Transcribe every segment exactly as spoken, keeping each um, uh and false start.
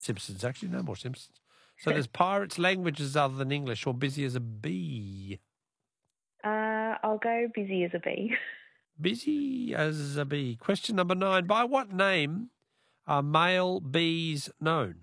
Simpsons, actually. No more Simpsons. So there's pirates, languages other than English, or busy as a bee. Uh, I'll go busy as a bee. Busy as a bee. Question number nine. By what name are male bees known?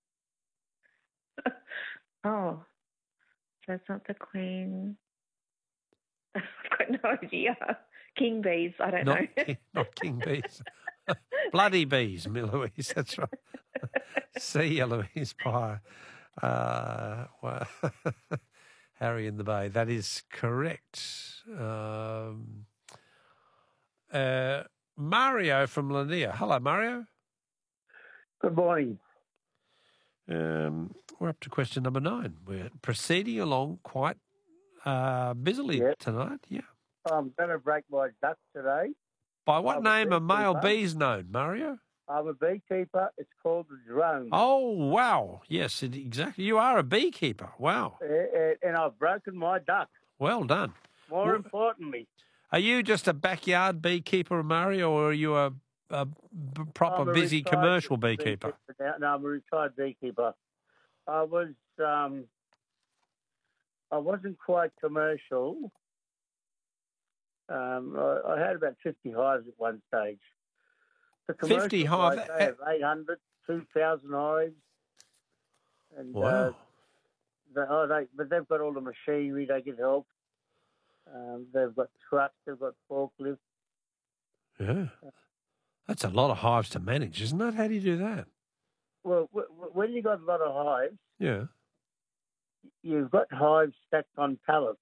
Oh, so it's not the queen. I've got no idea. King bees, I don't Not know. king, not king bees. Bloody bees, Louise. That's right. See you, Louise. Bye. Uh, well, Harry in the Bay. That is correct. Um, uh, Mario from Lanier. Hello, Mario. Good morning. Um, we're up to question number nine. We're proceeding along quite uh, busily Yep. tonight. Yeah. I'm going to break my duck today. By what I'm a name are male beekeeper. bees known, Mario? I'm a beekeeper. It's called the drone. Oh, wow. Yes, it, exactly. You are a beekeeper. Wow. Uh, uh, and I've broken my duck. Well done. More Well, importantly, are you just a backyard beekeeper, Mario, or are you a, a b- proper I'm a busy retired commercial beekeeper? now. No, I'm a retired beekeeper. I was, um, I wasn't quite commercial. Um, I, I had about fifty hives at one stage. The commercial fifty hives? guys, they have eight hundred, two thousand hives. And, Wow. Uh, they, oh, they, but they've got all the machinery. They get help. Um, they've got trucks. They've got forklifts. Yeah. That's a lot of hives to manage, isn't it? How do you do that? Well, w- w- when you've got a lot of hives, Yeah. you've got hives stacked on pallets.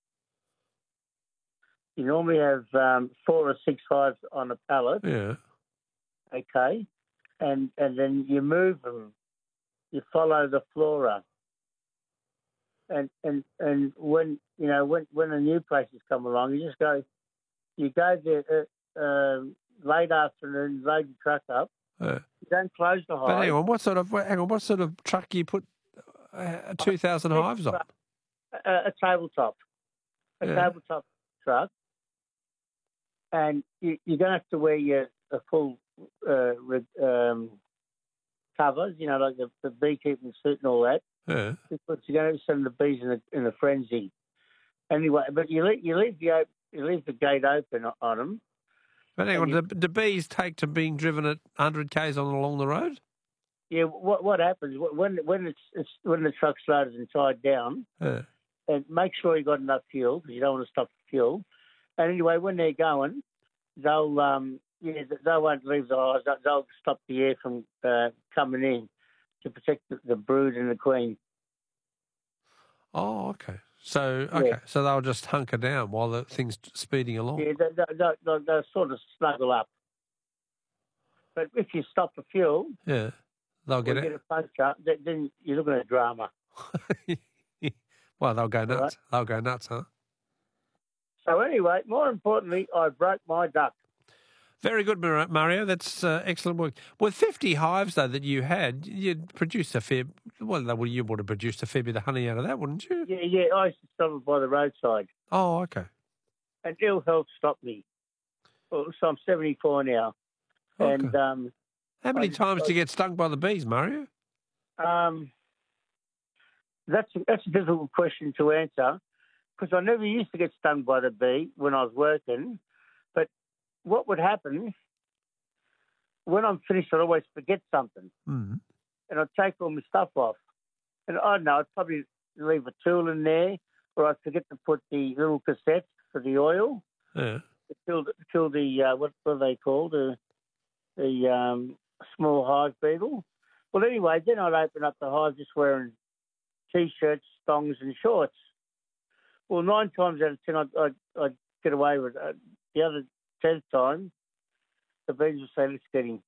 You normally have um, four or six hives on a pallet. Yeah. Okay, and and then you move them. You follow the flora. And and and when you know when when the new places come along, you just go. You go there uh, uh, late afternoon, load your truck up. Uh, You don't close the hive. but hang on, what sort of hang on, what sort of truck you put uh, two thousand hives on? A, a tabletop, a Yeah. tabletop truck, and you, you're going to have to wear your a full uh, re- um, covers, you know, like the, the beekeeping suit and all that, Yeah. because you're going to send the bees in a, in a frenzy. Anyway, but you leave you leave the op- you leave the gate open o- on them. But hang on, And you- do, do bees take to being driven at one hundred k's on along the road? Yeah, what what happens when when it's, it's when the truck's loaded and tied down, Yeah. and make sure you got enough fuel because you don't want to stop the fuel. And anyway, when they're going, they'll um yeah they won't leave the hives. They'll, they'll stop the air from uh, coming in to protect the, the brood and the queen. Oh, okay. So okay, Yeah. so they'll just hunker down while the thing's speeding along. Yeah, they, they, they, they'll, they'll sort of snuggle up. But if you stop the fuel, Yeah, they'll or get get it. a puncture, then, then you're looking at drama. Well, they'll go nuts. Right. They'll go nuts, huh? So anyway, more importantly, I broke my duck. Very good, Mar- Mario. That's uh, excellent work. With fifty hives, though, that you had, you'd produced a fair... Well, well, you would have produced a fair bit of honey out of that, wouldn't you? Yeah, yeah, I used to stop it by the roadside. Oh, okay. And ill health stopped me. Well, so I'm seventy-four now. Okay. And um, How many I- times did you get stung by the bees, Mario? um, that's, that's a difficult question to answer because I never used to get stung by the bee when I was working. But what would happen, when I'm finished, I'd always forget something. Mm. And I'd take all my stuff off. And I don't know, I'd probably leave a tool in there, or I'd forget to put the little cassette for the oil Yeah. to kill the, kill the uh, what, what are they called, the, the um, small hive beetle. Well, anyway, then I'd open up the hive just wearing T-shirts, thongs and shorts. Well, nine times out of ten, I'd, I'd, I'd get away with it. The other tenth time, the bees would say, let's get him.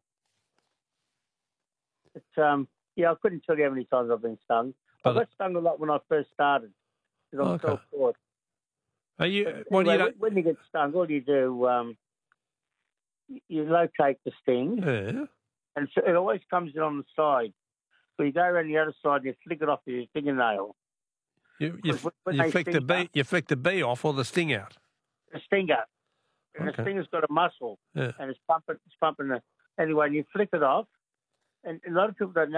But, um, yeah, I couldn't tell you how many times I've been stung. But- I got stung a lot when I first started because I'm Okay. self-taught. Are you... But Well, you anyway, don't... when you get stung, all you do, um, you locate the sting, Yeah. and so it always comes in on the side. So you go around the other side and you flick it off with your fingernail. You, you, When- when you, they flick the sting bee, you- you flick the bee off or the sting out. The stinger. And Okay. the stinger's got a muscle, Yeah. and it's pumping, it's pumping the... Anyway, you flick it off, and a lot of people don't know